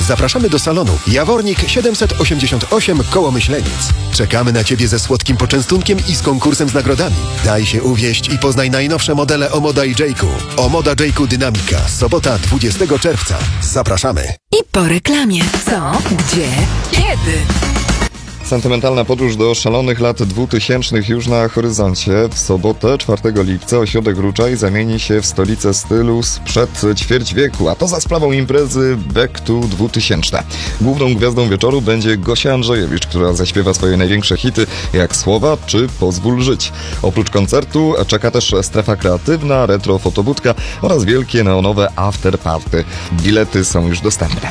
Zapraszamy do salonu Jawornik 788 koło Myślenic. Czekamy na Ciebie ze słodkim poczęstunkiem i z konkursem z nagrodami. Daj się uwieść i poznaj najnowsze modele Omoda i Jayku. Omoda Jayku Dynamika. Sobota 20 czerwca. Zapraszamy. I po reklamie. Co? Gdzie? Kiedy? Sentymentalna podróż do szalonych lat 2000 już na horyzoncie. W sobotę, 4 lipca, ośrodek Ruczaj zamieni się w stolicę stylu sprzed ćwierć wieku, a to za sprawą imprezy Back to 2000. Główną gwiazdą wieczoru będzie Gosia Andrzejewicz, która zaśpiewa swoje największe hity jak Słowa czy Pozwól żyć. Oprócz koncertu czeka też strefa kreatywna, retro fotobudka oraz wielkie neonowe afterparty. Bilety są już dostępne.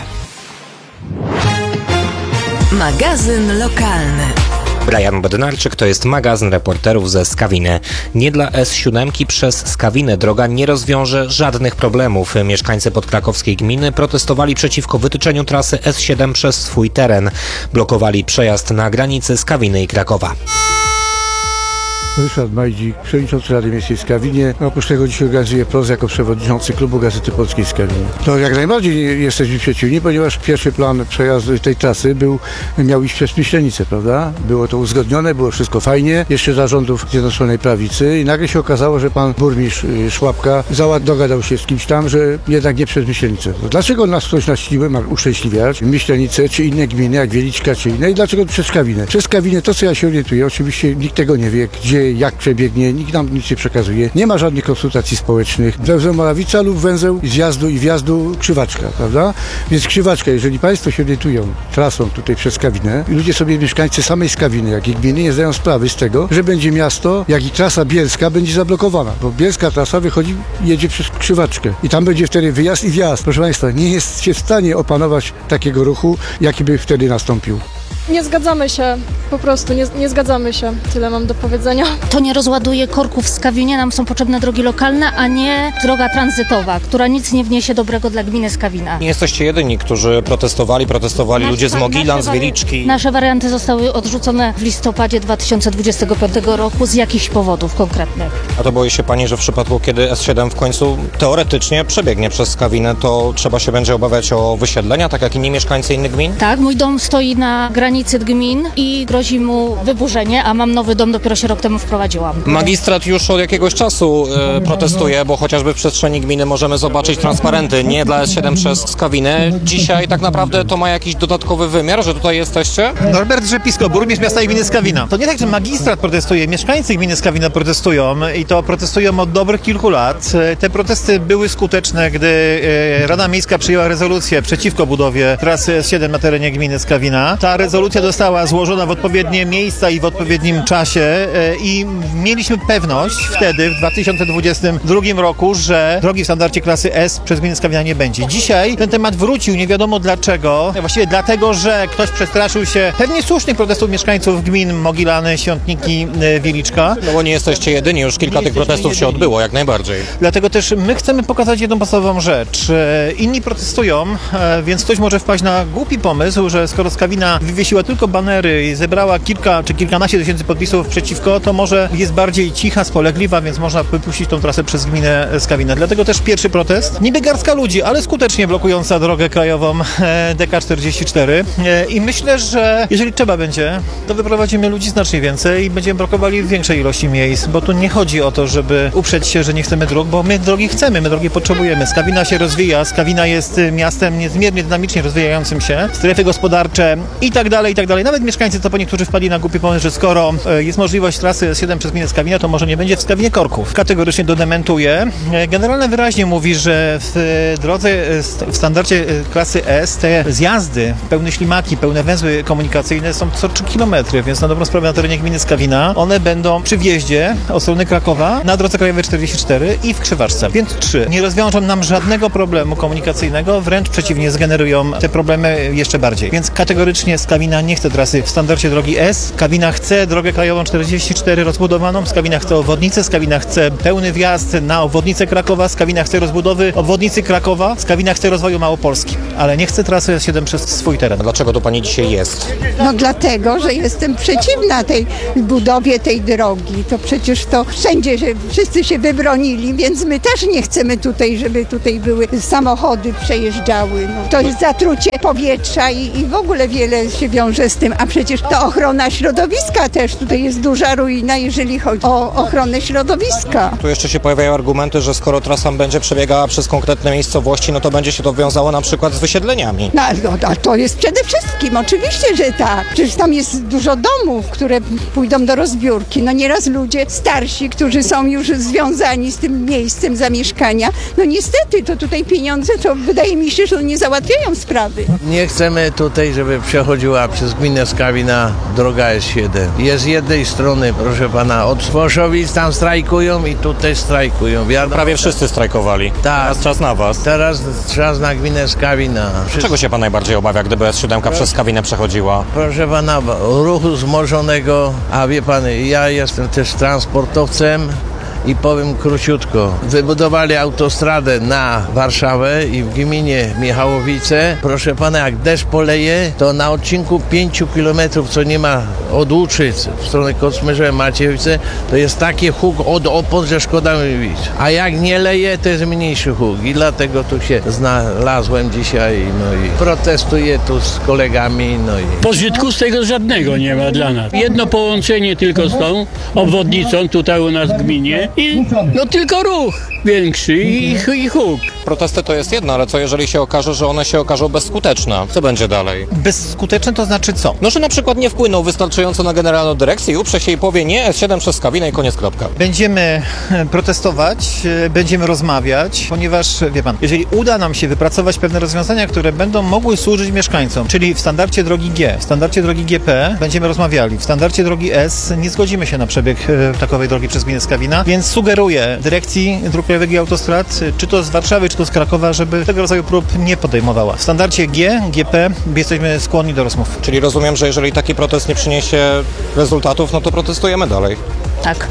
Magazyn lokalny. Brian Bednarczyk to jest magazyn reporterów ze Skawiny. Nie dla S7 przez Skawinę droga nie rozwiąże żadnych problemów. Mieszkańcy podkrakowskiej gminy protestowali przeciwko wytyczeniu trasy S7 przez swój teren. Blokowali przejazd na granicy Skawiny i Krakowa. Ryszard Majdzik, przewodniczący Rady Miejskiej w Skawinie. Oprócz tego dzisiaj organizuję PROS jako przewodniczący klubu Gazety Polskiej w Skawinie. To jak najbardziej jesteśmy przeciwni, ponieważ pierwszy plan przejazdu tej trasy miał iść przez Myślenicę, prawda? Było to uzgodnione, było wszystko fajnie, jeszcze za rządów Zjednoczonej Prawicy i nagle się okazało, że pan burmistrz Szłapka dogadał się z kimś tam, że jednak nie przez Myślenicę. Dlaczego nas ktoś na siłę ma uszczęśliwiać? Myślenicę czy inne gminy, jak Wieliczka czy inne i dlaczego przez Skawinę? Przez Skawinę to, co ja się orientuję, oczywiście nikt tego nie wie, gdzie, jak przebiegnie, nikt nam nic nie przekazuje. Nie ma żadnych konsultacji społecznych. Węzeł Morawica lub węzeł zjazdu i wjazdu Krzywaczka, prawda? Więc Krzywaczka, jeżeli państwo się orientują trasą tutaj przez Skawinę, ludzie sobie, mieszkańcy samej Skawiny, jak i gminy, nie zdają sprawy z tego, że będzie miasto, jak i trasa bielska będzie zablokowana, bo bielska trasa jedzie przez Krzywaczkę i tam będzie wtedy wyjazd i wjazd. Proszę państwa, nie jest się w stanie opanować takiego ruchu, jaki by wtedy nastąpił. Nie zgadzamy się, po prostu nie zgadzamy się. Tyle mam do powiedzenia. To nie rozładuje korków w Skawinie, nam są potrzebne drogi lokalne, a nie droga tranzytowa, która nic nie wniesie dobrego dla gminy Skawina. Nie jesteście jedyni, którzy protestowali ludzie z Mogilan, z Wieliczki. Nasze warianty zostały odrzucone w listopadzie 2025 roku z jakichś powodów konkretnych. A to boi się pani, że w przypadku, kiedy S7 w końcu teoretycznie przebiegnie przez Skawinę, to trzeba się będzie obawiać o wysiedlenia, tak jak inni mieszkańcy innych gmin? Tak, mój dom stoi na granicy gmin i grozi mu wyburzenie, a mam nowy dom, dopiero się rok temu wprowadziłam. Magistrat już od jakiegoś czasu protestuje, bo chociażby w przestrzeni gminy możemy zobaczyć transparenty nie dla S7 przez Skawinę. Dzisiaj tak naprawdę to ma jakiś dodatkowy wymiar, że tutaj jesteście? Norbert Rzepisko, burmistrz miasta i gminy Skawina. To nie tak, że magistrat protestuje, mieszkańcy gminy Skawina protestują i to protestują od dobrych kilku lat. Te protesty były skuteczne, gdy Rada Miejska przyjęła rezolucję przeciwko budowie trasy S7 na terenie gminy Skawina. Ta rezolucja została złożona w odpowiednie miejsca i w odpowiednim czasie i mieliśmy pewność wtedy, w 2022 roku, że drogi w standardzie klasy S przez gminę Skawina nie będzie. Dzisiaj ten temat wrócił, nie wiadomo dlaczego. Właściwie dlatego, że ktoś przestraszył się pewnie słusznych protestów mieszkańców gmin Mogilany, Świątniki, Wieliczka. No bo nie jesteście jedyni, już kilka tych protestów się odbyło, jak najbardziej. Dlatego też my chcemy pokazać jedną podstawową rzecz. Inni protestują, więc ktoś może wpaść na głupi pomysł, że skoro Skawina wywiesiła tylko banery i zebrała kilka czy kilkanaście tysięcy podpisów przeciwko, to może jest bardziej cicha, spolegliwa, więc można wypuścić tą trasę przez gminę Skawinę. Dlatego też pierwszy protest. Niby garstka ludzi, ale skutecznie blokująca drogę krajową DK44. I myślę, że jeżeli trzeba będzie, to wyprowadzimy ludzi znacznie więcej i będziemy blokowali w większej ilości miejsc, bo tu nie chodzi o to, żeby uprzeć się, że nie chcemy dróg, bo my drogi chcemy, my drogi potrzebujemy. Skawina się rozwija, Skawina jest miastem niezmiernie dynamicznie rozwijającym się, strefy gospodarcze i tak dalej, i tak dalej. Nawet mieszkańcy, to po niektórzy wpadli na głupi pomysł, że skoro jest możliwość trasy S7 przez gminę Skawina, to może nie będzie w Skawinie korków. Kategorycznie to dementuje. Generalnie wyraźnie mówi, że w drodze, w standardzie klasy S te zjazdy, pełne ślimaki, pełne węzły komunikacyjne są co 3 km, więc na dobrą sprawę na terenie gminy Skawina one będą przy wjeździe od strony Krakowa na drodze krajowej 44 i w Krzywaczce. Więc 3. Nie rozwiążą nam żadnego problemu komunikacyjnego, wręcz przeciwnie, zgenerują te problemy jeszcze bardziej. Więc kategorycznie Skawina Skawina nie chce trasy w standardzie drogi S. Skawina chce drogę krajową 44 rozbudowaną. Skawina chce obwodnicę. Skawina chce pełny wjazd na obwodnicę Krakowa. Skawina chce rozbudowy obwodnicy Krakowa. Skawina chce rozwoju Małopolski, ale nie chce trasy S7 przez swój teren. Dlaczego tu pani dzisiaj jest? No dlatego, że jestem przeciwna tej budowie tej drogi. To przecież to wszędzie, że wszyscy się wybronili, więc my też nie chcemy tutaj, żeby tutaj były samochody przejeżdżały. No, to jest zatrucie powietrza i w ogóle wiele się wiąże z tym, a przecież to ochrona środowiska też. Tutaj jest duża ruina, jeżeli chodzi o ochronę środowiska. Tu jeszcze się pojawiają argumenty, że skoro trasa będzie przebiegała przez konkretne miejscowości, no to będzie się to wiązało na przykład z wysiedleniami. No, to jest przede wszystkim, oczywiście, że tak. Przecież tam jest dużo domów, które pójdą do rozbiórki. No nieraz ludzie starsi, którzy są już związani z tym miejscem zamieszkania, no niestety to tutaj pieniądze, to wydaje mi się, że nie załatwiają sprawy. Nie chcemy tutaj, żeby przechodziła przez gminę Skawina droga S7. Jest z jednej strony, proszę pana, od Słoszowic tam strajkują i tutaj strajkują. Prawie wszyscy strajkowali. Tak. Teraz czas na was. Teraz czas na gminę Skawina. Czego się pan najbardziej obawia, gdyby S7 przez Skawinę przechodziła? Proszę pana, ruchu wzmożonego, a wie pan, ja jestem też transportowcem. I powiem króciutko, wybudowali autostradę na Warszawę i w gminie Michałowice. Proszę pana, jak deszcz poleje, to na odcinku 5 kilometrów, co nie ma od Łuczyc w stronę Kosmyrza, Maciejowice, to jest taki huk od opon, że szkoda mówić. A jak nie leje, to jest mniejszy huk i dlatego tu się znalazłem dzisiaj, no i protestuję tu z kolegami, no i... Pożytku z tego żadnego nie ma dla nas. Jedno połączenie tylko z tą obwodnicą tutaj u nas w gminie. I no tylko ruch większy i huk. Protesty to jest jedno, ale co jeżeli się okaże, że one się okażą bezskuteczne? Co będzie dalej? Bezskuteczne to znaczy co? No, że na przykład nie wpłyną wystarczająco na generalną dyrekcję i uprze się i powie nie, S7 przez Skawinę i koniec, kropka. Będziemy protestować, będziemy rozmawiać, ponieważ, wie pan, jeżeli uda nam się wypracować pewne rozwiązania, które będą mogły służyć mieszkańcom, czyli w standardzie drogi G, w standardzie drogi GP będziemy rozmawiali, w standardzie drogi S nie zgodzimy się na przebieg takowej drogi przez gminę Skawina, więc sugeruję dyrekcji dróg krajowych i autostrad, czy to z Warszawy, czy to z Krakowa, żeby tego rodzaju prób nie podejmowała. W standardzie G, GP jesteśmy skłonni do rozmów. Czyli rozumiem, że jeżeli taki protest nie przyniesie rezultatów, no to protestujemy dalej. Tak.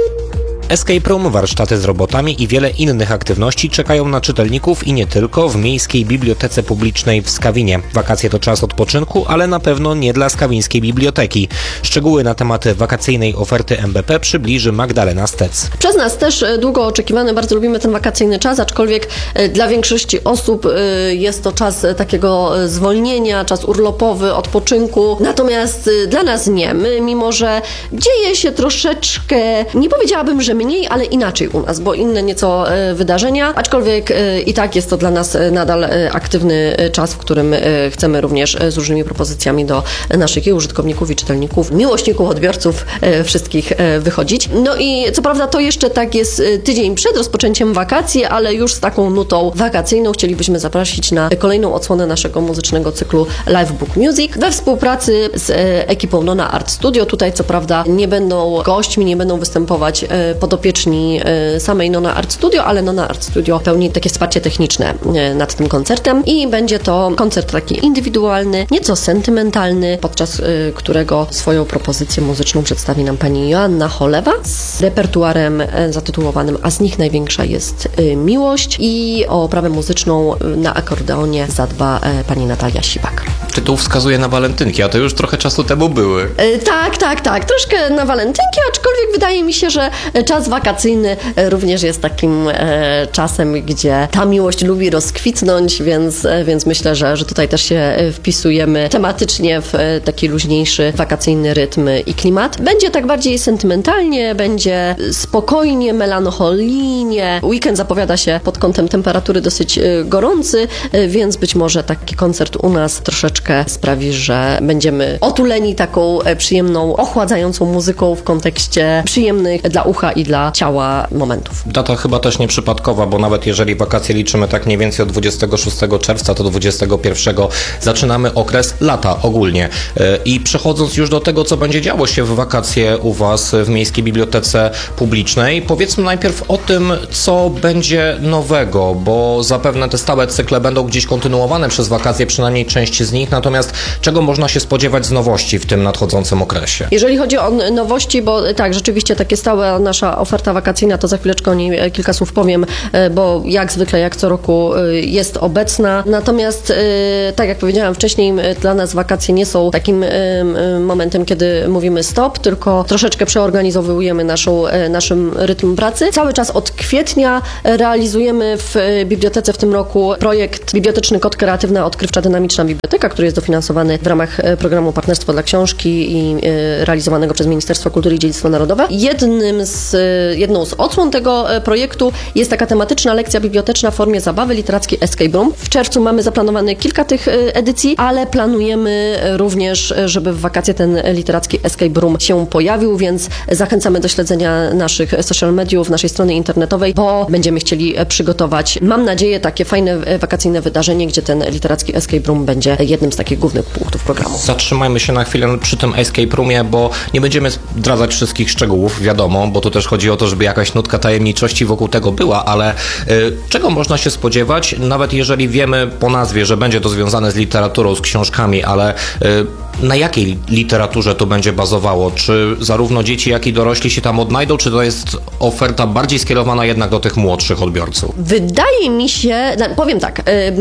Escape Room, warsztaty z robotami i wiele innych aktywności czekają na czytelników i nie tylko w Miejskiej Bibliotece Publicznej w Skawinie. Wakacje to czas odpoczynku, ale na pewno nie dla Skawińskiej Biblioteki. Szczegóły na tematy wakacyjnej oferty MBP przybliży Magdalena Stec. Przez nas też długo oczekiwany, bardzo lubimy ten wakacyjny czas, aczkolwiek dla większości osób jest to czas takiego zwolnienia, czas urlopowy, odpoczynku. Natomiast dla nas nie. My, mimo że dzieje się troszeczkę, nie powiedziałabym, że mniej, ale inaczej u nas, bo inne nieco wydarzenia, aczkolwiek i tak jest to dla nas nadal aktywny czas, w którym chcemy również z różnymi propozycjami do naszych i użytkowników, i czytelników, miłośników, odbiorców wszystkich wychodzić. No i co prawda to jeszcze tak jest tydzień przed rozpoczęciem wakacji, ale już z taką nutą wakacyjną chcielibyśmy zaprosić na kolejną odsłonę naszego muzycznego cyklu Live Book Music we współpracy z ekipą Nona Art Studio. Tutaj co prawda nie będą gośćmi, nie będą występować podopieczni samej Nona Art Studio, ale Nona Art Studio pełni takie wsparcie techniczne nad tym koncertem i będzie to koncert taki indywidualny, nieco sentymentalny, podczas którego swoją propozycję muzyczną przedstawi nam pani Joanna Cholewa z repertuarem zatytułowanym A z nich największa jest miłość i o oprawę muzyczną na akordeonie zadba pani Natalia Siwak. Tytuł wskazuje na walentynki, a to już trochę czasu temu były. Tak. Troszkę na walentynki, aczkolwiek wydaje mi się, że czas wakacyjny również jest takim czasem, gdzie ta miłość lubi rozkwitnąć, więc myślę, że tutaj też się wpisujemy tematycznie w taki luźniejszy, wakacyjny rytm i klimat. Będzie tak bardziej sentymentalnie, będzie spokojnie, melancholijnie. Weekend zapowiada się pod kątem temperatury dosyć gorący, więc być może taki koncert u nas troszeczkę sprawi, że będziemy otuleni taką przyjemną, ochładzającą muzyką w kontekście przyjemnych dla ucha i dla ciała momentów. Data chyba też nieprzypadkowa, bo nawet jeżeli wakacje liczymy tak mniej więcej od 26 czerwca, to 21 zaczynamy okres lata ogólnie. I przechodząc już do tego, co będzie działo się w wakacje u Was w Miejskiej Bibliotece Publicznej, powiedzmy najpierw o tym, co będzie nowego, bo zapewne te stałe cykle będą gdzieś kontynuowane przez wakacje, przynajmniej część z nich, natomiast czego można się spodziewać z nowości w tym nadchodzącym okresie? Jeżeli chodzi o nowości, bo tak, rzeczywiście takie stała nasza oferta wakacyjna, to za chwileczkę o niej kilka słów powiem, bo jak zwykle, jak co roku jest obecna. Natomiast tak jak powiedziałam wcześniej, dla nas wakacje nie są takim momentem, kiedy mówimy stop, tylko troszeczkę przeorganizowujemy naszym rytm pracy. Cały czas od kwietnia realizujemy w bibliotece w tym roku projekt Biblioteczny Kod Kreatywna, Odkrywcza, Dynamiczna Biblioteka, który jest dofinansowany w ramach programu Partnerstwo dla Książki i realizowanego przez Ministerstwo Kultury i Dziedzictwa Narodowe. Jedną z odsłon tego projektu jest taka tematyczna lekcja biblioteczna w formie zabawy literackiej Escape Room. W czerwcu mamy zaplanowane kilka tych edycji, ale planujemy również, żeby w wakacje ten literacki Escape Room się pojawił, więc zachęcamy do śledzenia naszych social mediów, naszej strony internetowej, bo będziemy chcieli przygotować, mam nadzieję, takie fajne wakacyjne wydarzenie, gdzie ten literacki Escape Room będzie jednym z takich głównych punktów programu. Zatrzymajmy się na chwilę przy tym Escape Roomie, bo nie będziemy zdradzać wszystkich szczegółów, wiadomo, bo tu też chodzi o to, żeby jakaś nutka tajemniczości wokół tego była, ale czego można się spodziewać, nawet jeżeli wiemy po nazwie, że będzie to związane z literaturą, z książkami, ale na jakiej literaturze to będzie bazowało? Czy zarówno dzieci, jak i dorośli się tam odnajdą, czy to jest oferta bardziej skierowana jednak do tych młodszych odbiorców? Wydaje mi się, powiem tak,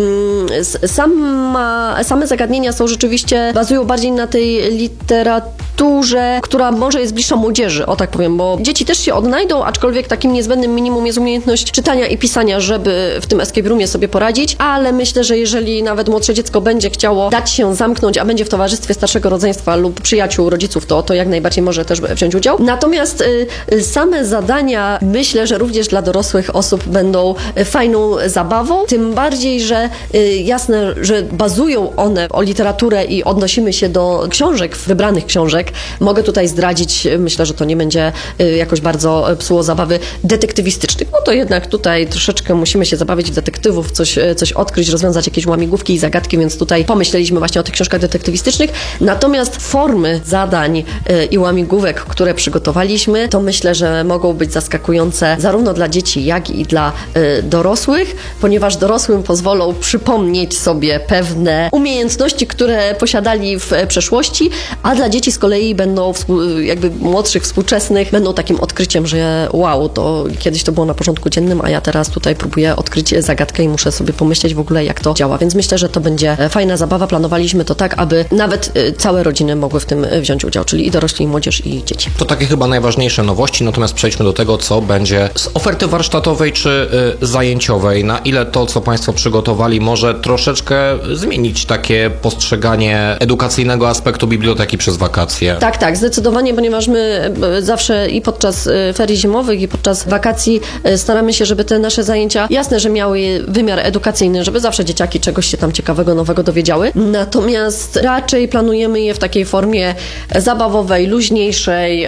same zagadnienia bazują bardziej na tej literaturze, która może jest bliższa młodzieży, o tak powiem, bo dzieci też się odnajdą, aczkolwiek takim niezbędnym minimum jest umiejętność czytania i pisania, żeby w tym escape roomie sobie poradzić, ale myślę, że jeżeli nawet młodsze dziecko będzie chciało dać się zamknąć, a będzie w towarzystwie starszego rodzeństwa lub przyjaciół, rodziców, to jak najbardziej może też wziąć udział. Natomiast same zadania myślę, że również dla dorosłych osób będą fajną zabawą, tym bardziej, że jasne, że bazują one o literaturę i odnosimy się do książek, wybranych książek. Mogę tutaj zdradzić, myślę, że to nie będzie jakoś bardzo psuło zabawy detektywistycznych, bo to jednak tutaj troszeczkę musimy się zabawić w detektywów, coś odkryć, rozwiązać jakieś łamigłówki i zagadki, więc tutaj pomyśleliśmy właśnie o tych książkach detektywistycznych. Natomiast formy zadań i łamigłówek, które przygotowaliśmy, to myślę, że mogą być zaskakujące zarówno dla dzieci, jak i dla dorosłych, ponieważ dorosłym pozwolą przypomnieć sobie pewne umiejętności, które posiadali w przeszłości, a dla dzieci z kolei będą jakby młodszych, współczesnych, będą takim odkryciem, że wow, to kiedyś to było na porządku dziennym, a ja teraz tutaj próbuję odkryć zagadkę i muszę sobie pomyśleć w ogóle, jak to działa. Więc myślę, że to będzie fajna zabawa. Planowaliśmy to tak, aby nawet całe rodziny mogły w tym wziąć udział, czyli i dorośli, i młodzież, i dzieci. To takie chyba najważniejsze nowości, natomiast przejdźmy do tego, co będzie z oferty warsztatowej czy zajęciowej. Na ile to, co Państwo przygotowali, może troszeczkę zmienić takie postrzeganie edukacyjnego aspektu biblioteki przez wakacje? Tak, zdecydowanie, ponieważ my zawsze i podczas ferii zimowych, i podczas wakacji staramy się, żeby te nasze zajęcia, jasne, że miały wymiar edukacyjny, żeby zawsze dzieciaki czegoś się tam ciekawego, nowego dowiedziały. Natomiast raczej planujemy je w takiej formie zabawowej, luźniejszej.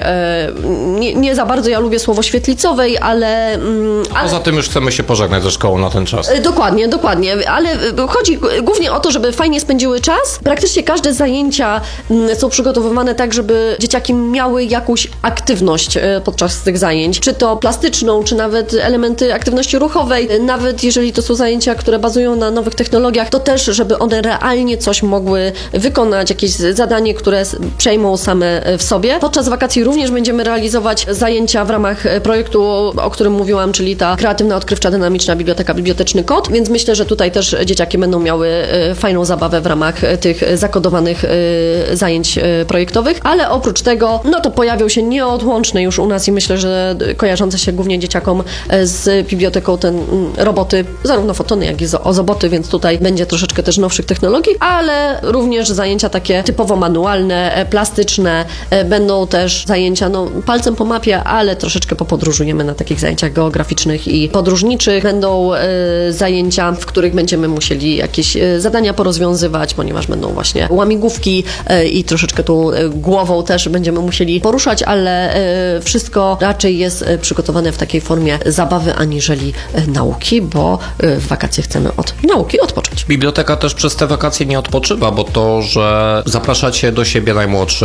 Nie za bardzo ja lubię słowo świetlicowej, ale... Poza tym już chcemy się pożegnać ze szkołą na ten czas. Dokładnie, ale chodzi głównie o to, żeby fajnie spędziły czas. Praktycznie każde zajęcia są przygotowywane tak, żeby dzieciaki miały jakąś aktywność podczas tych zajęć, czy to plastyczną, czy nawet elementy aktywności ruchowej. Nawet jeżeli to są zajęcia, które bazują na nowych technologiach, to też, żeby one realnie coś mogły wykonać, jakieś zadanie, które przejmą same w sobie. Podczas wakacji również będziemy realizować zajęcia w ramach projektu, o którym mówiłam, czyli ta kreatywna, odkrywcza, dynamiczna biblioteka, biblioteczny kod, więc myślę, że tutaj też dzieciaki będą miały fajną zabawę w ramach tych zakodowanych zajęć projektowych, ale oprócz tego, to pojawią się nieodłączne już u nas i myślę, że kojarzące się głównie dzieciakom z biblioteką roboty, zarówno fotony, jak i ozoboty, więc tutaj będzie troszeczkę też nowszych technologii, ale również zajęcia takie typowo manualne, plastyczne, będą też zajęcia, palcem po mapie, ale troszeczkę popodróżujemy na takich zajęciach geograficznych i podróżniczych. Będą zajęcia, w których będziemy musieli jakieś zadania porozwiązywać, ponieważ będą właśnie łamigłówki i troszeczkę tu głową też będziemy musieli poruszać, ale wszystko raczej jest przygotowane w takiej formie zabawy, aniżeli nauki, bo w wakacje chcemy od nauki odpocząć. Biblioteka też przez te wakacje nie odpoczywa, bo to, że zapraszacie do siebie najmłodszych,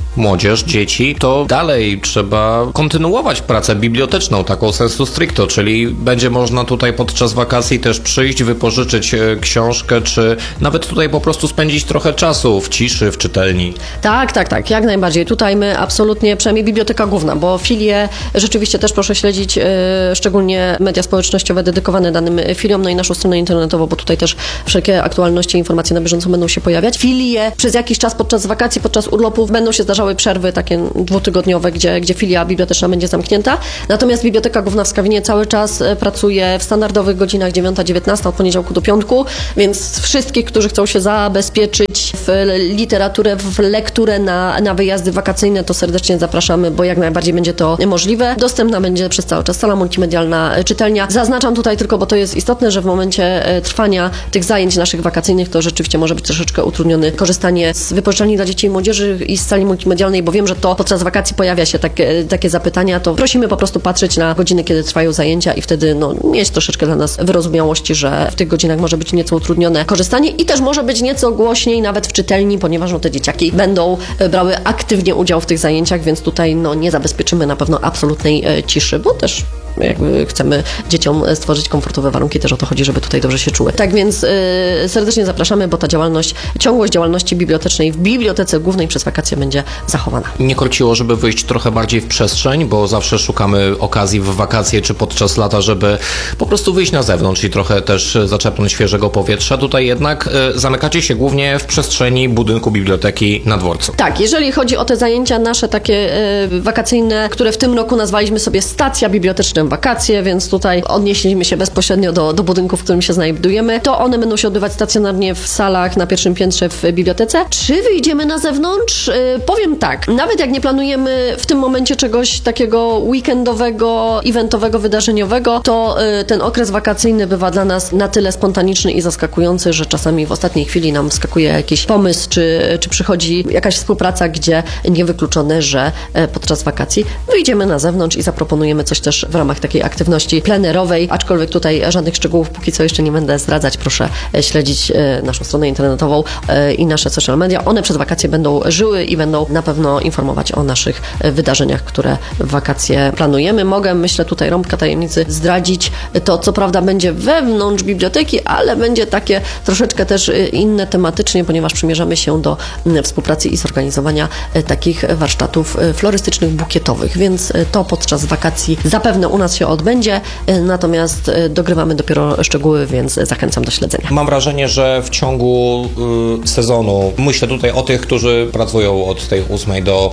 młodzież, dzieci, to dalej trzeba kontynuować pracę biblioteczną, taką sensu stricto, czyli będzie można tutaj podczas wakacji też przyjść, wypożyczyć książkę, czy nawet tutaj po prostu spędzić trochę czasu w ciszy, w czytelni. Tak, jak najbardziej. Tutaj my absolutnie, przynajmniej Biblioteka Główna, bo filie rzeczywiście też proszę śledzić, szczególnie media społecznościowe dedykowane danym filiom, no i naszą stronę internetową, bo tutaj też wszelkie aktualności, informacje na bieżąco będą się pojawiać. Filie przez jakiś czas podczas wakacji, podczas urlopów będą się zdarzały przerwy takie 2-tygodniowe, gdzie filia biblioteczna będzie zamknięta. Natomiast Biblioteka Główna w Skawinie cały czas pracuje w standardowych godzinach 9-19 od poniedziałku do piątku, więc wszystkich, którzy chcą się zabezpieczyć w literaturę, w lekturę na wyjazdy wakacyjne, to serdecznie zapraszamy, bo jak najbardziej będzie to możliwe. Dostępna będzie przez cały czas sala multimedialna, czytelnia. Zaznaczam tutaj tylko, bo to jest istotne, że w momencie trwania tych zajęć naszych wakacyjnych to rzeczywiście może być troszeczkę utrudnione korzystanie z wypożyczalni dla dzieci i młodzieży i z sali multimedialnej, bo wiem, że to podczas wakacji pojawia się takie zapytania, to prosimy po prostu patrzeć na godziny, kiedy trwają zajęcia i wtedy mieć troszeczkę dla nas wyrozumiałości, że w tych godzinach może być nieco utrudnione korzystanie i też może być nieco głośniej nawet w czytelni, ponieważ te dzieciaki będą brały aktywnie udział w tych zajęciach, więc tutaj nie zabezpieczymy na pewno absolutnej ciszy, bo też jakby chcemy dzieciom stworzyć komfortowe warunki, też o to chodzi, żeby tutaj dobrze się czuły. Tak więc serdecznie zapraszamy, bo ta ciągłość działalności bibliotecznej w Bibliotece Głównej przez wakacje będzie zachowana. Nie korciło, żeby wyjść trochę bardziej w przestrzeń, bo zawsze szukamy okazji w wakacje czy podczas lata, żeby po prostu wyjść na zewnątrz i trochę też zaczerpnąć świeżego powietrza. Tutaj jednak zamykacie się głównie w przestrzeni budynku biblioteki na dworcu. Tak, jeżeli chodzi o te zajęcia nasze takie wakacyjne, które w tym roku nazwaliśmy sobie Stacja Biblioteczna Wakacje, więc tutaj odnieśliśmy się bezpośrednio do budynku, w którym się znajdujemy, to one będą się odbywać stacjonarnie w salach na pierwszym piętrze w bibliotece. Czy wyjdziemy na zewnątrz? Powiem tak, nawet jak nie planujemy w tym momencie czegoś takiego weekendowego, eventowego, wydarzeniowego, to ten okres wakacyjny bywa dla nas na tyle spontaniczny i zaskakujący, że czasami w ostatniej chwili nam wskakuje jakiś pomysł, czy przychodzi jakaś współpraca, gdzie niewykluczone, że podczas wakacji wyjdziemy na zewnątrz i zaproponujemy coś też w ramach takiej aktywności plenerowej, aczkolwiek tutaj żadnych szczegółów póki co jeszcze nie będę zdradzać. Proszę śledzić naszą stronę internetową i nasze social media. One przez wakacje będą żyły i będą na pewno informować o naszych wydarzeniach, które w wakacje planujemy. Mogę, myślę, tutaj rąbka tajemnicy zdradzić. To co prawda będzie wewnątrz biblioteki, ale będzie takie troszeczkę też inne tematycznie, ponieważ przymierzamy się do współpracy i zorganizowania takich warsztatów florystycznych, bukietowych, więc to podczas wakacji zapewne u nas się odbędzie, natomiast dogrywamy dopiero szczegóły, więc zachęcam do śledzenia. Mam wrażenie, że w ciągu sezonu, myślę tutaj o tych, którzy pracują od tej 8 do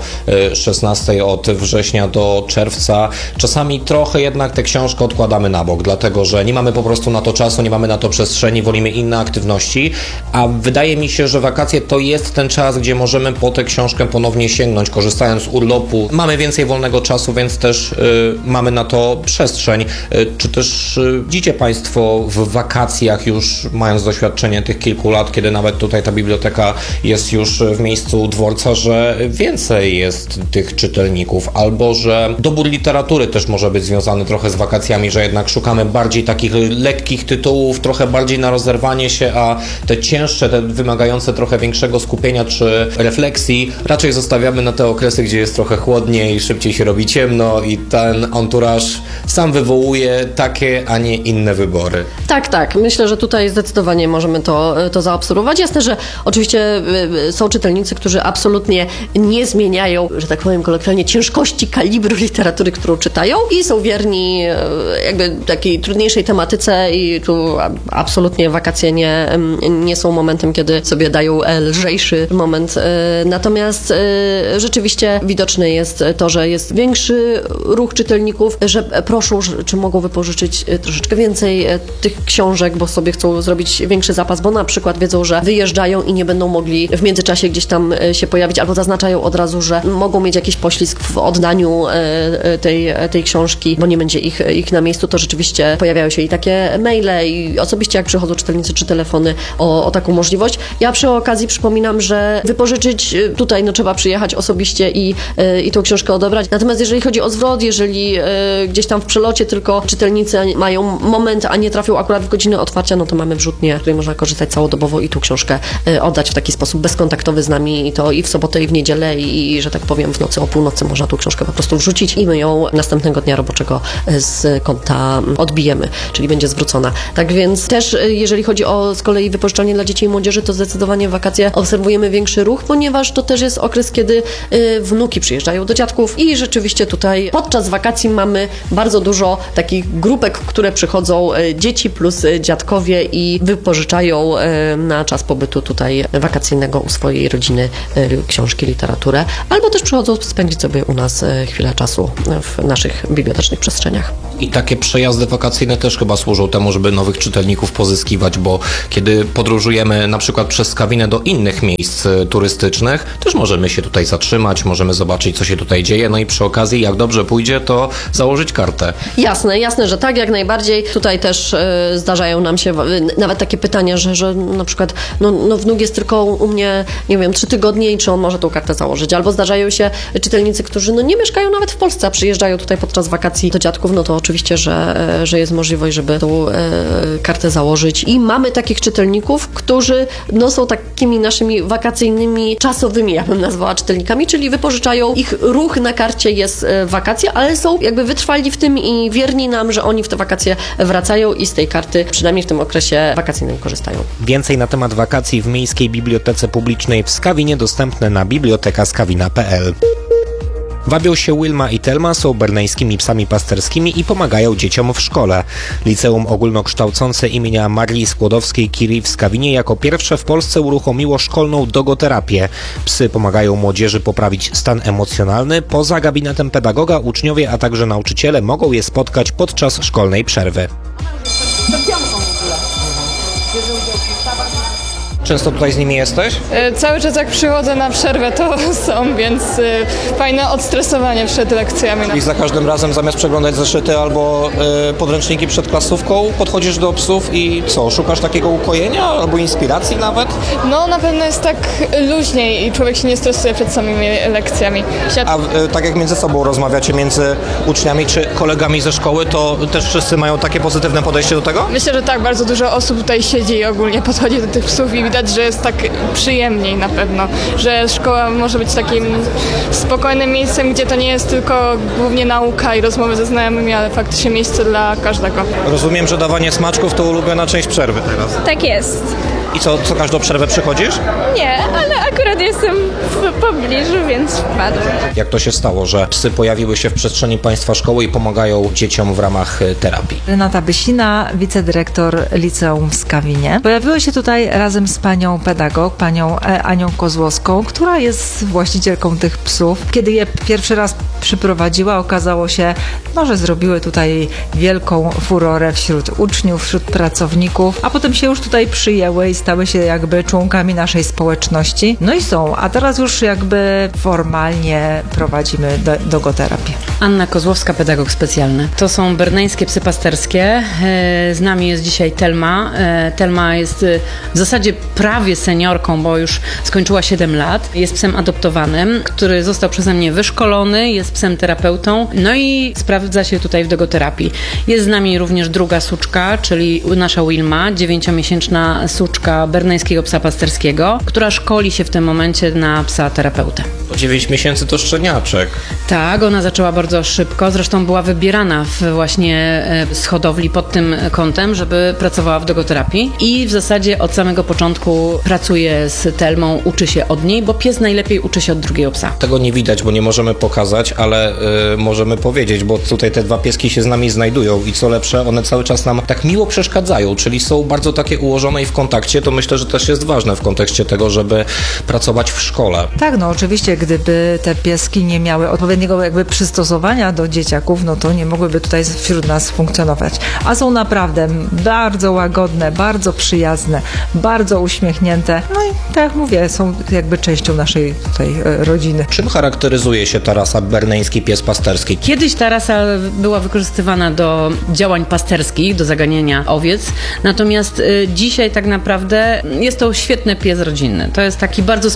16, od września do czerwca, czasami trochę jednak tę książkę odkładamy na bok, dlatego że nie mamy po prostu na to czasu, nie mamy na to przestrzeni, wolimy inne aktywności, a wydaje mi się, że wakacje to jest ten czas, gdzie możemy po tę książkę ponownie sięgnąć, korzystając z urlopu. Mamy więcej wolnego czasu, więc też mamy na to przestrzeń. Czy też widzicie Państwo w wakacjach, już mając doświadczenie tych kilku lat, kiedy nawet tutaj ta biblioteka jest już w miejscu dworca, że więcej jest tych czytelników, albo że dobór literatury też może być związany trochę z wakacjami, że jednak szukamy bardziej takich lekkich tytułów, trochę bardziej na rozerwanie się, a te cięższe, te wymagające trochę większego skupienia czy refleksji raczej zostawiamy na te okresy, gdzie jest trochę chłodniej, szybciej się robi ciemno i ten anturaż sam wywołuje takie, a nie inne wybory. Tak. Myślę, że tutaj zdecydowanie możemy to zaobserwować. Jasne, że oczywiście są czytelnicy, którzy absolutnie nie zmieniają, że tak powiem kolokwialnie, ciężkości kalibru literatury, którą czytają i są wierni jakby takiej trudniejszej tematyce i tu absolutnie wakacje nie są momentem, kiedy sobie dają lżejszy moment. Natomiast rzeczywiście widoczne jest to, że jest większy ruch czytelników, że proszą, czy mogą wypożyczyć troszeczkę więcej tych książek, bo sobie chcą zrobić większy zapas, bo na przykład wiedzą, że wyjeżdżają i nie będą mogli w międzyczasie gdzieś tam się pojawić, albo zaznaczają od razu, że mogą mieć jakiś poślizg w oddaniu tej książki, bo nie będzie ich na miejscu. To rzeczywiście pojawiają się i takie maile, i osobiście jak przychodzą czytelnicy, czy telefony o taką możliwość. Ja przy okazji przypominam, że wypożyczyć tutaj trzeba przyjechać osobiście i tą książkę odebrać. Natomiast jeżeli chodzi o zwrot, jeżeli gdzieś gdzieś tam w przelocie tylko czytelnicy mają moment, a nie trafią akurat w godzinę otwarcia, no to mamy wrzutnię, w której można korzystać całodobowo i tu książkę oddać w taki sposób bezkontaktowy z nami, i to i w sobotę, i w niedzielę, i że tak powiem w nocy o północy można tu książkę po prostu wrzucić i my ją następnego dnia roboczego z konta odbijemy, czyli będzie zwrócona. Tak więc też jeżeli chodzi o z kolei wypożyczalnie dla dzieci i młodzieży, to zdecydowanie w wakacje obserwujemy większy ruch, ponieważ to też jest okres, kiedy wnuki przyjeżdżają do dziadków i rzeczywiście tutaj podczas wakacji mamy bardzo dużo takich grupek, które przychodzą dzieci plus dziadkowie i wypożyczają na czas pobytu tutaj wakacyjnego u swojej rodziny książki, literaturę, albo też przychodzą spędzić sobie u nas chwilę czasu w naszych bibliotecznych przestrzeniach. I takie przejazdy wakacyjne też chyba służą temu, żeby nowych czytelników pozyskiwać, bo kiedy podróżujemy na przykład przez Skawinę do innych miejsc turystycznych, też możemy się tutaj zatrzymać, możemy zobaczyć, co się tutaj dzieje, no i przy okazji, jak dobrze pójdzie, to założyć kartę. Jasne, że tak, jak najbardziej. Tutaj też zdarzają nam się nawet takie pytania, że na przykład wnuk jest tylko u mnie, nie wiem, 3 tygodnie i czy on może tą kartę założyć. Albo zdarzają się czytelnicy, którzy nie mieszkają nawet w Polsce, a przyjeżdżają tutaj podczas wakacji do dziadków, no to oczywiście, że jest możliwość, żeby tą kartę założyć. I mamy takich czytelników, którzy są takimi naszymi wakacyjnymi, czasowymi, ja bym nazwała, czytelnikami, czyli wypożyczają, ich ruch na karcie jest wakacje, ale są jakby wytrwali w tym i wierni nam, że oni w te wakacje wracają i z tej karty przynajmniej w tym okresie wakacyjnym korzystają. Więcej na temat wakacji w Miejskiej Bibliotece Publicznej w Skawinie dostępne na bibliotekaskawina.pl. Wabią się Wilma i Telma, są berneńskimi psami pasterskimi i pomagają dzieciom w szkole. Liceum Ogólnokształcące imienia Marii Skłodowskiej-Curie w Skawinie jako pierwsze w Polsce uruchomiło szkolną dogoterapię. Psy pomagają młodzieży poprawić stan emocjonalny. Poza gabinetem pedagoga uczniowie, a także nauczyciele mogą je spotkać podczas szkolnej przerwy. Często tutaj z nimi jesteś? Cały czas jak przychodzę na przerwę, to są, więc fajne odstresowanie przed lekcjami. I za każdym razem zamiast przeglądać zeszyty albo podręczniki przed klasówką, podchodzisz do psów i co, szukasz takiego ukojenia albo inspiracji nawet? No na pewno jest tak luźniej i człowiek się nie stresuje przed samymi lekcjami. A tak jak między sobą rozmawiacie, między uczniami czy kolegami ze szkoły, to też wszyscy mają takie pozytywne podejście do tego? Myślę, że tak, bardzo dużo osób tutaj siedzi i ogólnie podchodzi do tych psów i widać, że jest tak przyjemniej na pewno, że szkoła może być takim spokojnym miejscem, gdzie to nie jest tylko głównie nauka i rozmowy ze znajomymi, ale faktycznie miejsce dla każdego. Rozumiem, że dawanie smaczków to ulubiona część przerwy teraz. Tak jest. I co każdą przerwę przychodzisz? Nie, ale akurat jestem w pobliżu, więc wpadłem. Jak to się stało, że psy pojawiły się w przestrzeni państwa szkoły i pomagają dzieciom w ramach terapii? Renata Bysina, wicedyrektor Liceum w Skawinie. Pojawiła się tutaj razem z panią pedagog, panią Anią Kozłowską, która jest właścicielką tych psów. Kiedy je pierwszy raz przyprowadziła, okazało się, że zrobiły tutaj wielką furorę wśród uczniów, wśród pracowników, a potem się już tutaj przyjęły i stały się jakby członkami naszej społeczności. No i są, a teraz już jakby formalnie prowadzimy dogoterapię. Anna Kozłowska, pedagog specjalny. To są berneńskie psy pasterskie. Z nami jest dzisiaj Telma. Telma jest w zasadzie prawie seniorką, bo już skończyła 7 lat. Jest psem adoptowanym, który został przeze mnie wyszkolony, jest psem terapeutą, no i sprawdza się tutaj w dogoterapii. Jest z nami również druga suczka, czyli nasza Wilma, 9-miesięczna suczka berneńskiego psa pasterskiego, która szkoli się w tym momencie na psa terapeutę. 9 miesięcy to szczeniaczek. Tak, ona zaczęła bardzo szybko, zresztą była wybierana właśnie z hodowli pod tym kątem, żeby pracowała w dogoterapii i w zasadzie od samego początku pracuje z Telmą, uczy się od niej, bo pies najlepiej uczy się od drugiego psa. Tego nie widać, bo nie możemy pokazać, ale możemy powiedzieć, bo tutaj te 2 pieski się z nami znajdują i co lepsze, one cały czas nam tak miło przeszkadzają, czyli są bardzo takie ułożone i w kontakcie, to myślę, że też jest ważne w kontekście tego, żeby pracować w szkole. Tak, no oczywiście, gdyby te pieski nie miały odpowiedniego jakby przystosowania do dzieciaków, no to nie mogłyby tutaj wśród nas funkcjonować. A są naprawdę bardzo łagodne, bardzo przyjazne, bardzo uśmiechnięte. No i tak jak mówię, są jakby częścią naszej tutaj rodziny. Czym charakteryzuje się ta rasa berneński pies pasterski? Kiedyś ta rasa była wykorzystywana do działań pasterskich, do zaganiania owiec, natomiast dzisiaj tak naprawdę jest to świetny pies rodzinny. To jest taki bardzo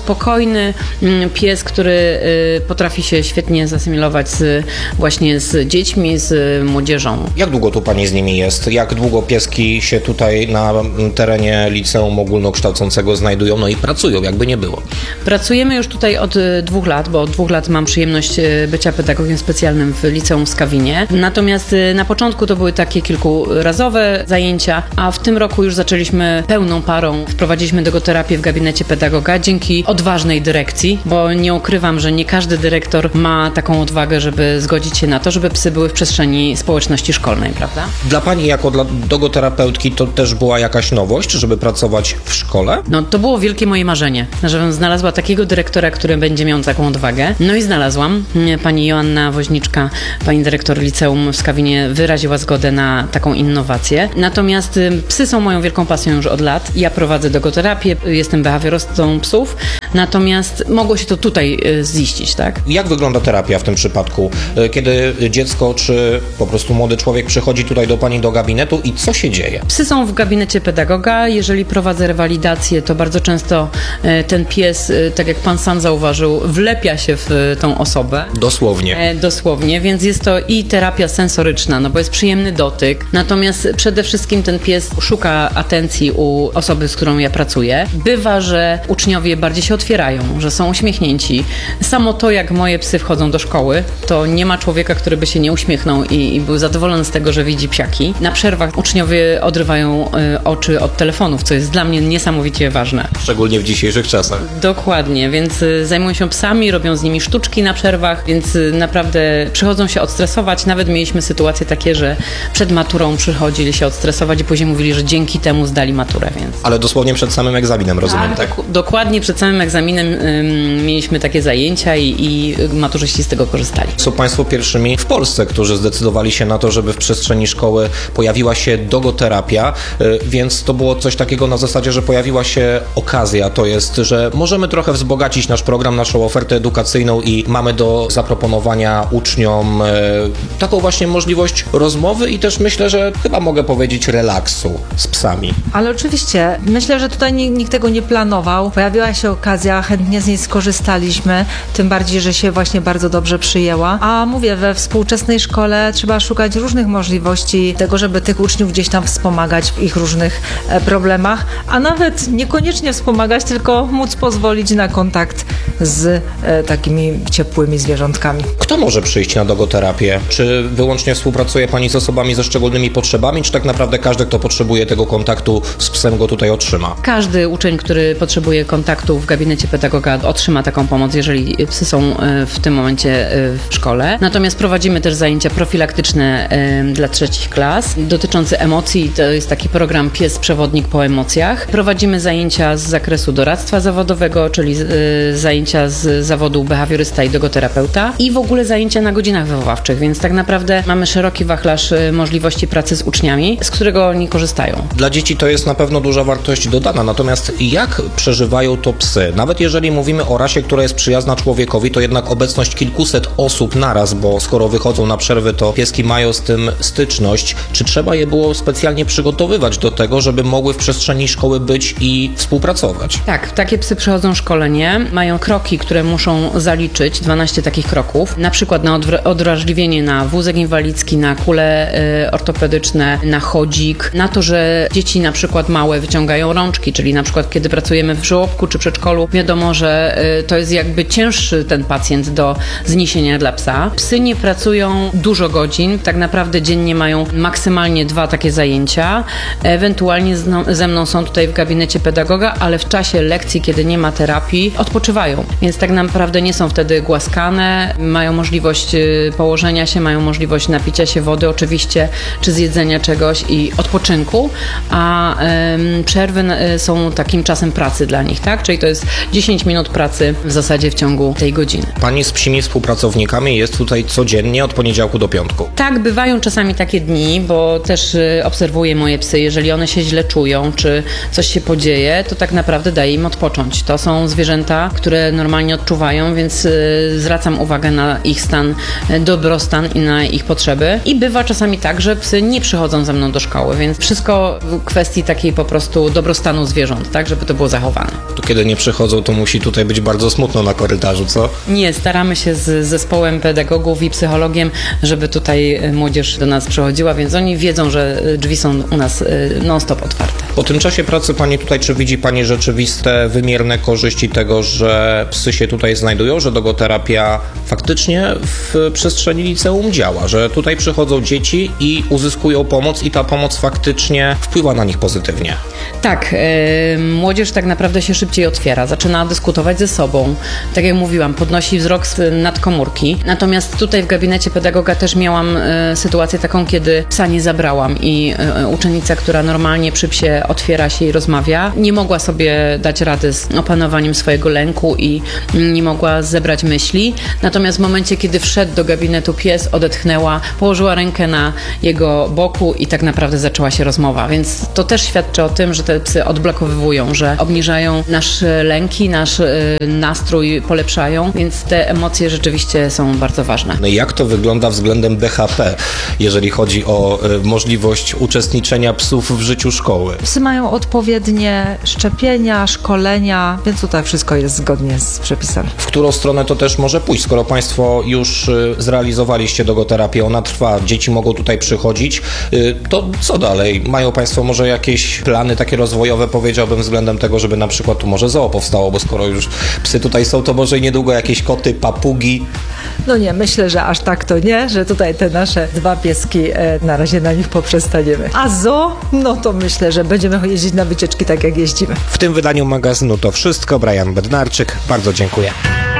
spokojny pies, który potrafi się świetnie zasymilować właśnie z dziećmi, z młodzieżą. Jak długo tu pani z nimi jest? Jak długo pieski się tutaj na terenie liceum ogólnokształcącego znajdują, no i pracują, jakby nie było? Pracujemy już tutaj od 2 lat, bo od 2 lat mam przyjemność bycia pedagogiem specjalnym w liceum w Skawinie. Natomiast na początku to były takie kilkurazowe zajęcia, a w tym roku już zaczęliśmy pełną parą. Wprowadziliśmy dogoterapię w gabinecie pedagoga dzięki odważnej dyrekcji, bo nie ukrywam, że nie każdy dyrektor ma taką odwagę, żeby zgodzić się na to, żeby psy były w przestrzeni społeczności szkolnej, prawda? Dla pani jako dla dogoterapeutki to też była jakaś nowość, żeby pracować w szkole? No to było wielkie moje marzenie, żebym znalazła takiego dyrektora, który będzie miał taką odwagę. No i znalazłam. Pani Joanna Woźniczka, pani dyrektor liceum w Skawinie wyraziła zgodę na taką innowację. Natomiast psy są moją wielką pasją już od lat. Ja prowadzę dogoterapię, jestem behawiorystą psów, natomiast mogło się to tutaj ziścić, tak? Jak wygląda terapia w tym przypadku? Kiedy dziecko czy po prostu młody człowiek przychodzi tutaj do pani do gabinetu i co się dzieje? Psy są w gabinecie pedagoga. Jeżeli prowadzę rewalidację, to bardzo często ten pies, tak jak pan sam zauważył, wlepia się w tą osobę. Dosłownie. Dosłownie, więc jest to i terapia sensoryczna, no bo jest przyjemny dotyk. Natomiast przede wszystkim ten pies szuka atencji u osoby, z którą ja pracuję. Bywa, że uczniowie bardziej się otwierają, że są uśmiechnięci. Samo to, jak moje psy wchodzą do szkoły, to nie ma człowieka, który by się nie uśmiechnął i był zadowolony z tego, że widzi psiaki. Na przerwach uczniowie odrywają oczy od telefonów, co jest dla mnie niesamowicie ważne. Szczególnie w dzisiejszych czasach. Dokładnie, więc zajmują się psami, robią z nimi sztuczki na przerwach, więc naprawdę przychodzą się odstresować. Nawet mieliśmy sytuacje takie, że przed maturą przychodzili się odstresować i później mówili, że dzięki temu zdali maturę, więc... Ale dosłownie przed samym egzaminem, rozumiem, tak? Dokładnie przed samym egzaminem mieliśmy takie zajęcia i maturzyści z tego korzystali. Są państwo pierwszymi w Polsce, którzy zdecydowali się na to, żeby w przestrzeni szkoły pojawiła się dogoterapia, więc to było coś takiego na zasadzie, że pojawiła się okazja, to jest, że możemy trochę wzbogacić nasz program, naszą ofertę edukacyjną i mamy do zaproponowania uczniom taką właśnie możliwość rozmowy i też myślę, że chyba mogę powiedzieć relaksu z psami. Ale oczywiście, myślę, że tutaj nikt tego nie planował. Pojawiła się okazja, chętnie z niej skorzystaliśmy, tym bardziej, że się właśnie bardzo dobrze przyjęła. A mówię, we współczesnej szkole trzeba szukać różnych możliwości tego, żeby tych uczniów gdzieś tam wspomagać w ich różnych problemach, a nawet niekoniecznie wspomagać, tylko móc pozwolić na kontakt z takimi ciepłymi zwierzątkami. Kto może przyjść na dogoterapię? Czy wyłącznie współpracuje pani z osobami ze szczególnymi potrzebami, czy tak naprawdę każdy, kto potrzebuje tego kontaktu z psem, go tutaj otrzyma? Każdy uczeń, który potrzebuje kontaktu w gabinecie pedagoga, otrzyma taką pomoc, jeżeli psy są w tym momencie w szkole. Natomiast prowadzimy też zajęcia profilaktyczne dla 3 klas dotyczące emocji. To jest taki program Pies Przewodnik po emocjach. Prowadzimy zajęcia z zakresu doradztwa zawodowego, czyli zajęcia z zawodu behawiorysta i dogoterapeuta i w ogóle zajęcia na godzinach wychowawczych, więc tak naprawdę mamy szeroki wachlarz możliwości pracy z uczniami, z którego oni korzystają. Dla dzieci to jest na pewno duża wartość dodana, natomiast jak przeżywają to psy? Nawet jeżeli mówimy o rasie, która jest przyjazna człowiekowi, to jednak obecność kilkuset osób naraz, bo skoro wychodzą na przerwy, to pieski mają z tym styczność. Czy trzeba je było specjalnie przygotowywać do tego, żeby mogły w przestrzeni szkoły być i współpracować? Tak, takie psy przechodzą szkolenie, mają kroki, które muszą zaliczyć, 12 takich kroków, na przykład na odwrażliwienie na wózek inwalidzki, na kule ortopedyczne, na chodzik, na to, że dzieci na przykład małe wyciągają rączki, czyli na przykład kiedy pracujemy w żłobku czy przedszkolu, wiadomo, że to jest jakby cięższy ten pacjent do zniesienia dla psa. Psy nie pracują dużo godzin, tak naprawdę dziennie mają maksymalnie 2 takie zajęcia, ewentualnie ze mną są tutaj w gabinecie pedagoga, ale w czasie lekcji, kiedy nie ma terapii, odpoczywają, więc tak naprawdę nie są wtedy głaskane, mają możliwość położenia się, mają możliwość napicia się wody oczywiście, czy zjedzenia czegoś i odpoczynku, a przerwy są takim czasem pracy dla nich, tak? Czyli to jest 10 minut pracy w zasadzie w ciągu tej godziny. Pani z psimi współpracownikami jest tutaj codziennie od poniedziałku do piątku? Tak, bywają czasami takie dni, bo też obserwuję moje psy, jeżeli one się źle czują, czy coś się podzieje, to tak naprawdę daję im odpocząć. To są zwierzęta, które normalnie odczuwają, więc zwracam uwagę na ich stan, dobrostan i na ich potrzeby. I bywa czasami tak, że psy nie przychodzą ze mną do szkoły, więc wszystko w kwestii takiej po prostu dobrostanu zwierząt, tak, żeby to było zachowane. To kiedy nie przychodzą, przychodzą, to musi tutaj być bardzo smutno na korytarzu, co? Nie, staramy się z zespołem pedagogów i psychologiem, żeby tutaj młodzież do nas przychodziła, więc oni wiedzą, że drzwi są u nas non-stop otwarte. Po tym czasie pracy Pani tutaj, czy widzi Pani rzeczywiste, wymierne korzyści tego, że psy się tutaj znajdują, że dogoterapia faktycznie w przestrzeni liceum działa, że tutaj przychodzą dzieci i uzyskują pomoc i ta pomoc faktycznie wpływa na nich pozytywnie? Tak, młodzież tak naprawdę się szybciej otwiera, zaczyna dyskutować ze sobą. Tak jak mówiłam, podnosi wzrok nad komórki. Natomiast tutaj w gabinecie pedagoga też miałam sytuację taką, kiedy psa nie zabrałam i uczennica, która normalnie przy psie otwiera się i rozmawia, nie mogła sobie dać rady z opanowaniem swojego lęku i nie mogła zebrać myśli. Natomiast w momencie, kiedy wszedł do gabinetu pies, odetchnęła, położyła rękę na jego boku i tak naprawdę zaczęła się rozmowa. Więc to też świadczy o tym, że te psy odblokowywują, że obniżają nasze lęki, nasz nastrój polepszają, więc te emocje rzeczywiście są bardzo ważne. No i jak to wygląda względem BHP, jeżeli chodzi o możliwość uczestniczenia psów w życiu szkoły? Psy mają odpowiednie szczepienia, szkolenia, więc tutaj wszystko jest zgodnie z przepisami. W którą stronę to też może pójść? Skoro Państwo już zrealizowaliście dogoterapię, ona trwa, dzieci mogą tutaj przychodzić, to co dalej? Mają Państwo może jakieś plany takie rozwojowe, powiedziałbym, względem tego, żeby na przykład tu może zoo powstało, bo skoro już psy tutaj są, to może niedługo jakieś koty, papugi? No nie, myślę, że aż tak to nie, że tutaj te nasze 2 pieski, na razie na nich poprzestaniemy. A zoo? No to myślę, że będziemy jeździć na wycieczki tak jak jeździmy. W tym wydaniu magazynu to wszystko. Brian Bednarczyk, bardzo dziękuję.